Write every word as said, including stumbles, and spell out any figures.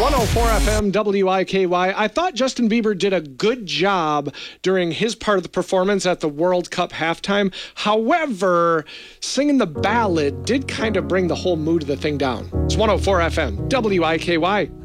one oh four F M W I K Y. I thought Justin Bieber did a good job during his part of the performance at the World Cup halftime. However, singing the ballad did kind of bring the whole mood of the thing down. It's one oh four F M W I K Y.